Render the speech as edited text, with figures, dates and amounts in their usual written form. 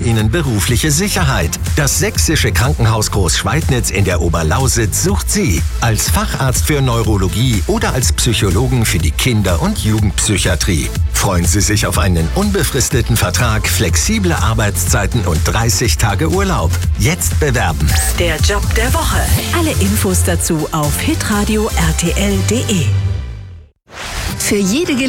Ihnen berufliche Sicherheit. Das Sächsische Krankenhaus Großschweidnitz in der Oberlausitz sucht Sie als Facharzt für Neurologie oder als Psychologen für die Kinder- und Jugendpsychiatrie. Freuen Sie sich auf einen unbefristeten Vertrag, flexible Arbeitszeiten und 30 Tage Urlaub. Jetzt bewerben. Der Job der Woche. Alle Infos dazu auf hitradio rtl.de. Für jede